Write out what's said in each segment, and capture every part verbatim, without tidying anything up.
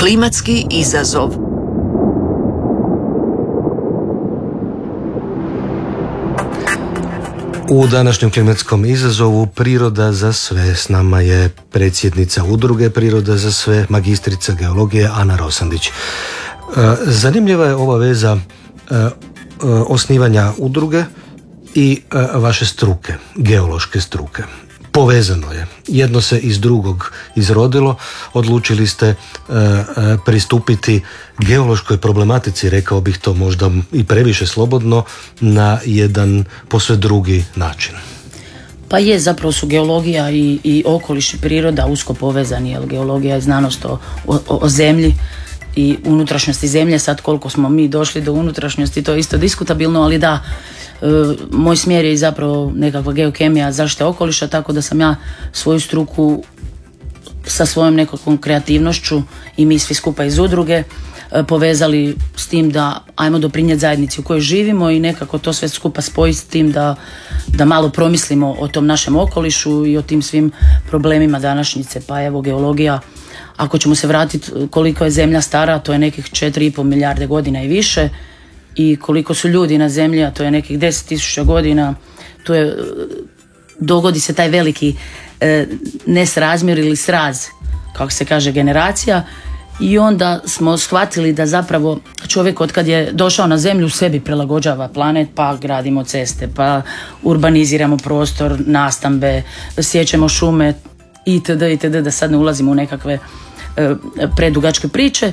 Klimatski izazov. U današnjem klimatskom izazovu Priroda za sve s nama je predsjednica udruge Priroda za sve, magistrica geologije Ana Rosandić. Zanimljiva je ova veza osnivanja udruge i vaše struke, geološke struke. Povezano je. Jedno se iz drugog izrodilo. Odlučili ste e, e, pristupiti geološkoj problematici, rekao bih to možda i previše slobodno, na jedan posve drugi način. Pa je, zapravo su geologija i, i okoliš i priroda usko povezani, jer geologija je znanost o, o, o zemlji i unutrašnjosti zemlje. Sad koliko smo mi došli do unutrašnjosti, to je isto diskutabilno, ali da, e, moj smjer je zapravo nekakva geokemija zaštite okoliša, tako da sam ja svoju struku sa svojom nekakvom kreativnošću i mi svi skupa iz udruge e, povezali s tim da ajmo doprinijeti zajednici u kojoj živimo i nekako to sve skupa spojiti s tim da, da malo promislimo o tom našem okolišu i o tim svim problemima današnjice. Pa evo, geologija, ako ćemo se vratiti koliko je zemlja stara, to je nekih četiri i pol milijarde godina i više, i koliko su ljudi na zemlji, a to je nekih deset tisuća godina, to je, dogodi se taj veliki e, nesrazmjer ili sraz, kako se kaže, generacija, i onda smo shvatili da zapravo čovjek otkad je došao na zemlju sebi prilagođava planet, pa gradimo ceste, pa urbaniziramo prostor, nastambe, sjećemo šume, itd., itd., da sad ne ulazimo u nekakve e, predugačke priče.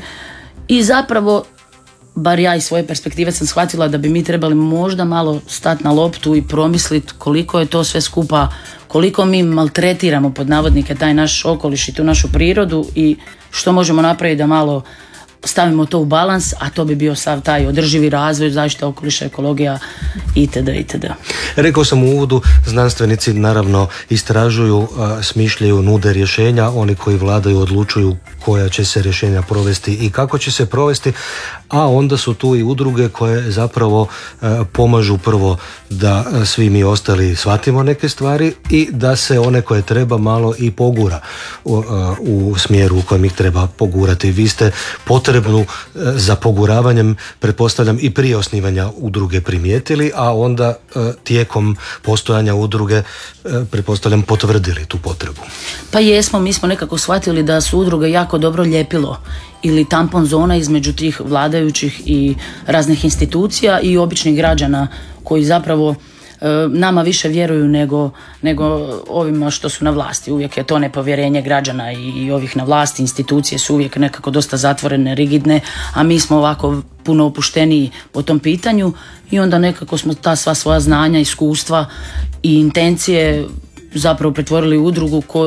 I zapravo, bar ja iz svoje perspektive sam shvatila da bi mi trebali možda malo stati na loptu i promisliti koliko je to sve skupa, koliko mi maltretiramo pod navodnike taj naš okoliš i tu našu prirodu i što možemo napraviti da malo stavimo to u balans, a to bi bio sav taj održivi razvoj, zaštita okoliša, ekologija, itd., itd. Rekao sam u uvodu, znanstvenici naravno istražuju, smišljaju, nude rješenja, oni koji vladaju odlučuju koja će se rješenja provesti i kako će se provesti, a onda su tu i udruge koje zapravo pomažu prvo da svi mi ostali shvatimo neke stvari i da se one koje treba malo i pogura u, u smjeru u kojem ih treba pogurati. Vi ste potrebnu za poguravanjem, pretpostavljam, i prije osnivanja udruge primijetili, a onda tijekom postojanja udruge, pretpostavljam, potvrdili tu potrebu. Pa jesmo, mi smo nekako shvatili da su udruge jako dobro ljepilo ili tampon zona između tih vladajućih i raznih institucija i običnih građana koji zapravo e, nama više vjeruju nego, nego ovima što su na vlasti. Uvijek je to nepovjerenje građana i, i ovih na vlasti. Institucije su uvijek nekako dosta zatvorene, rigidne, a mi smo ovako puno opušteniji po tom pitanju i onda nekako smo ta sva svoja znanja, iskustva i intencije zapravo pretvorili u udrugu ko,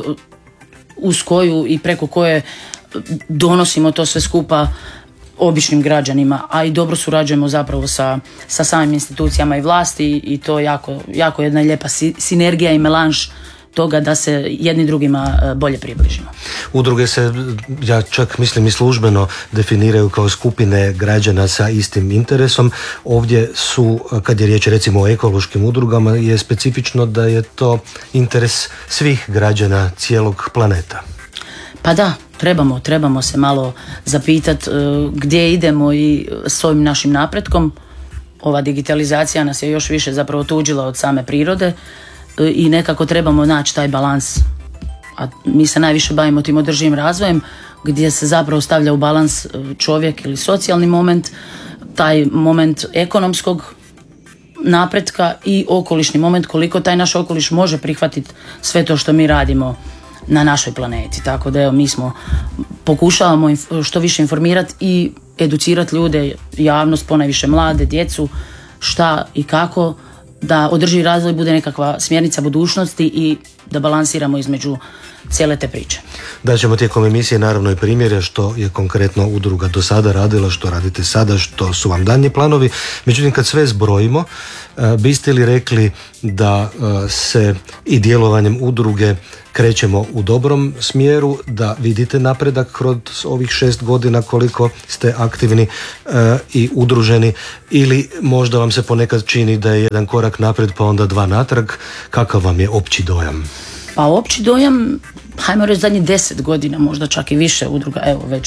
uz koju i preko koje donosimo to sve skupa običnim građanima, a i dobro surađujemo zapravo sa, sa samim institucijama i vlasti i to je jako, jako jedna lijepa si, sinergija i melanž toga da se jedni drugima bolje približimo. Udruge se, ja čak mislim i službeno, definiraju kao skupine građana sa istim interesom. Ovdje su, kad je riječ recimo o ekološkim udrugama, je specifično da je to interes svih građana cijelog planeta. Pa da, trebamo, trebamo se malo zapitati uh, gdje idemo i s ovim našim napretkom. Ova digitalizacija nas je još više zapravo tuđila od same prirode uh, i nekako trebamo naći taj balans. A mi se najviše bavimo tim održivim razvojem gdje se zapravo stavlja u balans čovjek ili socijalni moment, taj moment ekonomskog napretka i okolišni moment, koliko taj naš okoliš može prihvatiti sve to što mi radimo na našoj planeti. Tako da evo, mi smo pokušavamo što više informirati i educirati ljude, javnost, ponajviše mlade, djecu, šta i kako da održivi razvoj bude nekakva smjernica budućnosti i da balansiramo između cijele te priče. Daćemo tijekom emisije naravno i primjere što je konkretno udruga do sada radila, što radite sada, što su vam daljnji planovi. Međutim, kad sve zbrojimo, biste li rekli da se i djelovanjem udruge krećemo u dobrom smjeru, da vidite napredak kroz ovih šest godina koliko ste aktivni i udruženi, ili možda vam se ponekad čini da je jedan korak naprijed pa onda dva natrag? Kakav vam je opći dojam? Pa opći dojam, hajmo reći zadnjih deset godina, možda čak i više udruga, evo već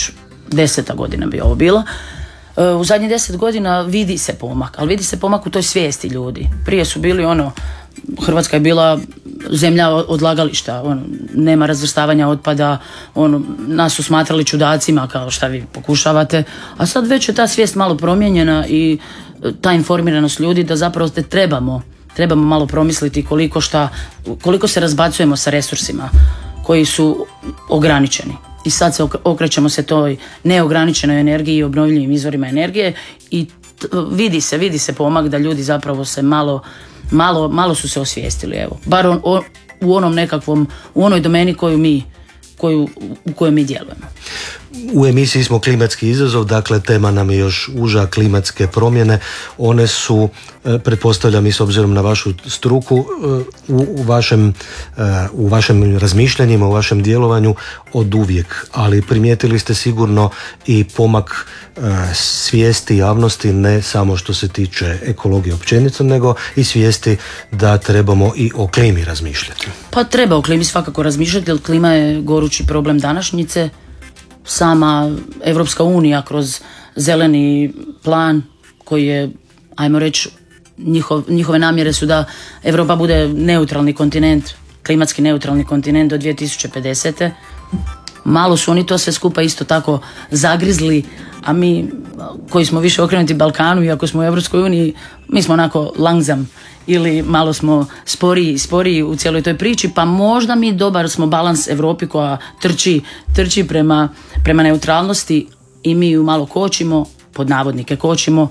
deseta godina bi ovo bila. U zadnjih deset godina vidi se pomak, ali vidi se pomak u toj svijesti ljudi. Prije su bili ono, Hrvatska je bila zemlja odlagališta, ono, nema razvrstavanja otpada, ono, nas su smatrali čudacima kao šta vi pokušavate, a sad već je ta svijest malo promijenjena i ta informiranost ljudi da zapravo te trebamo, trebamo malo promisliti koliko šta, koliko se razbacujemo sa resursima koji su ograničeni. I sad se okrećemo se toj neograničenoj energiji i obnovljivim izvorima energije i t- vidi se, vidi se pomak da ljudi zapravo se malo, malo, malo su se osvijestili, evo. Bar on, o, u onom nekakvom, u onoj domeni koju mi, koju, u kojoj mi djelujemo. U emisiji smo Klimatski izazov, dakle tema nam je još uža, klimatske promjene. One su, pretpostavljam i s obzirom na vašu struku, u vašem, u vašem razmišljanjima, u vašem djelovanju od uvijek, ali primijetili ste sigurno i pomak svijesti javnosti, ne samo što se tiče ekologije općenito, nego i svijesti da trebamo i o klimi razmišljati. Pa treba o klimi svakako razmišljati, jer klima je gorući problem današnjice. Sama Evropska unija kroz zeleni plan koji je, ajmo reći, njihov, njihove namjere su da Europa bude neutralni kontinent, klimatski neutralni kontinent do dvije tisuće pedesete. Malo su oni to sve skupa isto tako zagrizli, a mi koji smo više okrenuti Balkanu, iako smo u Evropskoj uniji, mi smo onako langzam ili malo smo sporiji, sporiji u cijeloj toj priči, pa možda mi dobar smo balans Europi koja trči, trči prema, prema neutralnosti i mi ju malo kočimo, pod navodnike kočimo.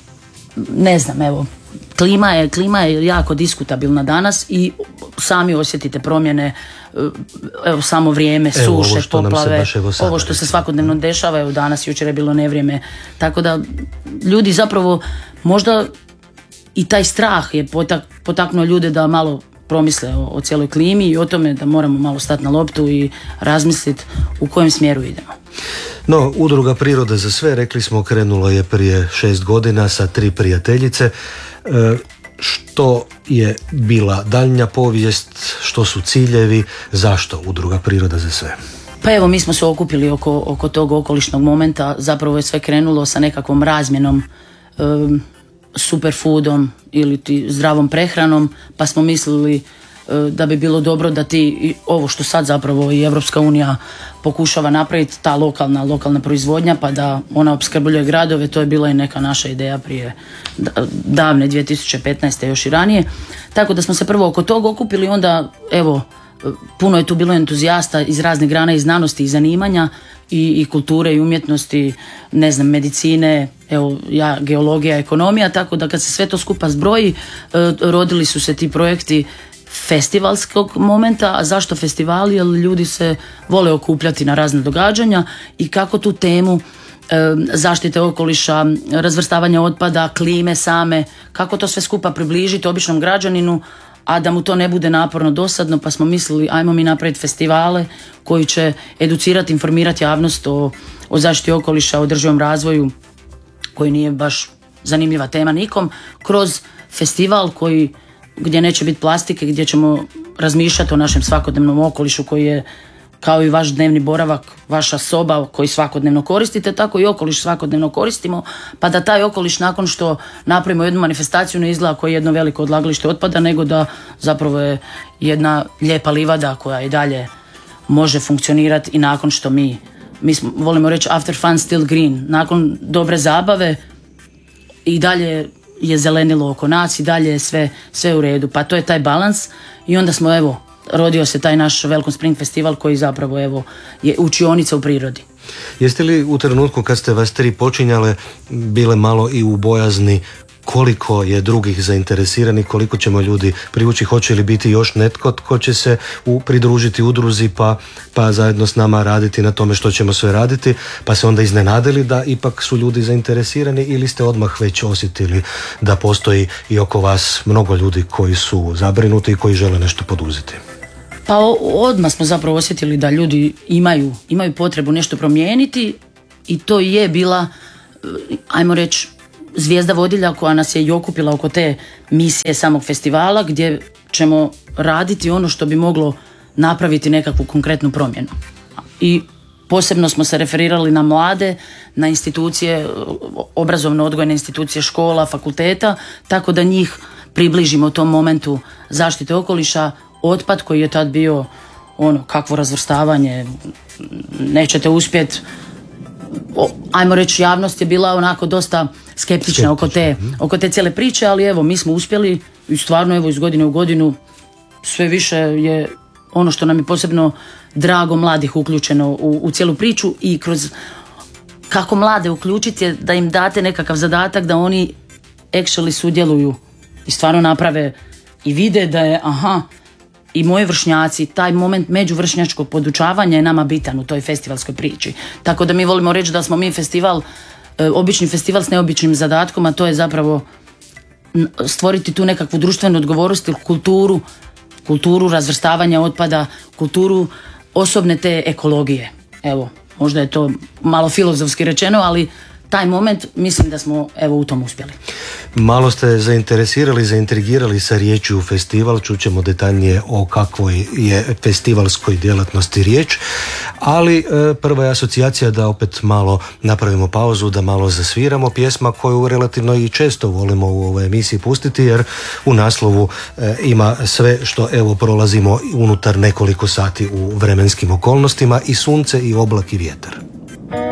Ne znam, evo, klima je, klima je jako diskutabilna danas i sami osjetite promjene, evo, samo vrijeme, evo, suše, ovo poplave, ovo, ovo što se svakodnevno dešava, evo danas, jučer je bilo nevrijeme, tako da ljudi zapravo možda i taj strah je potak, potaknuo ljude da malo promisle o, o cijeloj klimi i o tome da moramo malo stati na loptu i razmisliti u kojem smjeru idemo. No, Udruga Priroda za sve, rekli smo, krenulo je prije šest godina sa tri prijateljice. E, što je bila daljnja povijest, što su ciljevi, zašto Udruga Priroda za sve? Pa evo, mi smo se okupili oko, oko tog okolišnog momenta, zapravo je sve krenulo sa nekakvom razmjenom, um, superfoodom ili ti zdravom prehranom, pa smo mislili da bi bilo dobro da ti, ovo što sad zapravo i Evropska unija pokušava napraviti, ta lokalna, lokalna proizvodnja, pa da ona opskrbljuje gradove, to je bila i neka naša ideja prije davne dvije tisuće petnaeste još i ranije. Tako da smo se prvo oko toga okupili, onda evo, puno je tu bilo entuzijasta iz raznih grana i znanosti i zanimanja i, i kulture i umjetnosti, ne znam, medicine, evo ja geologija, ekonomija, tako da kad se sve to skupa zbroji, rodili su se ti projekti festivalskog momenta. A zašto festivali? Jer ljudi se vole okupljati na razne događanja i kako tu temu e, zaštite okoliša, razvrstavanja otpada, klime same, kako to sve skupa približiti običnom građaninu, a da mu to ne bude naporno, dosadno, pa smo mislili ajmo mi napraviti festivale koji će educirati, informirati javnost o, o zaštiti okoliša, o održivom razvoju, koji nije baš zanimljiva tema nikom, kroz festival koji gdje neće biti plastike, gdje ćemo razmišljati o našem svakodnevnom okolišu koji je kao i vaš dnevni boravak, vaša soba koji svakodnevno koristite, tako i okoliš svakodnevno koristimo, pa da taj okoliš nakon što napravimo jednu manifestaciju ne izgleda kao jedno veliko odlagalište otpada, nego da zapravo je jedna lijepa livada koja i dalje može funkcionirati i nakon što mi, mi smo, volimo reći after fun still green, nakon dobre zabave i dalje je zelenilo oko nas i dalje je sve, sve u redu. Pa to je taj balans i onda smo, evo, rodio se taj naš Welcome Spring festival koji zapravo, evo, je učionica u prirodi. Jeste li u trenutku kad ste vas tri počinjale bile malo i u bojazni koliko je drugih zainteresiranih, koliko ćemo ljudi privući, hoće li biti još netko tko će se u, pridružiti udruzi pa, pa zajedno s nama raditi na tome što ćemo sve raditi, pa se onda iznenadili da ipak su ljudi zainteresirani ili ste odmah već osjetili da postoji i oko vas mnogo ljudi koji su zabrinuti i koji žele nešto poduzeti? Pa odmah smo zapravo osjetili da ljudi imaju, imaju potrebu nešto promijeniti i to je bila, ajmo reći, zvijezda vodilja koja nas je i okupila oko te misije samog festivala gdje ćemo raditi ono što bi moglo napraviti nekakvu konkretnu promjenu. I Posebno smo se referirali na mlade, na institucije, obrazovno-odgojne institucije škola, fakulteta, tako da njih približimo u tom momentu zaštite okoliša. Otpad koji je tad bio ono, kakvo razvrstavanje, nećete uspjeti. Ajmo reći, javnost je bila onako dosta skeptična oko te, oko te cijele priče, ali evo, mi smo uspjeli i stvarno evo iz godine u godinu sve više je ono što nam je posebno drago mladih uključeno u, u cijelu priču i kroz kako mlade uključiti je da im date nekakav zadatak da oni actually sudjeluju i stvarno naprave i vide da je aha, i moji vršnjaci, taj moment međuvršnjačkog podučavanja je nama bitan u toj festivalskoj priči. Tako da mi volimo reći da smo mi festival, obični festival s neobičnim zadatkom, a to je zapravo stvoriti tu nekakvu društvenu odgovornost ili kulturu, kulturu razvrstavanja otpada, kulturu osobne te ekologije. Evo, možda je to malo filozofski rečeno, ali taj moment mislim da smo evo u tom uspjeli. Malo ste zainteresirali, zaintrigirali sa riječju festival, čućemo detaljnije o kakvoj je festivalskoj djelatnosti riječ, ali e, prva je asocijacija da opet malo napravimo pauzu, da malo zasviramo pjesma koju relativno i često volimo u ovoj emisiji pustiti, jer u naslovu e, ima sve što evo prolazimo unutar nekoliko sati u vremenskim okolnostima, i sunce i oblak i vjetar.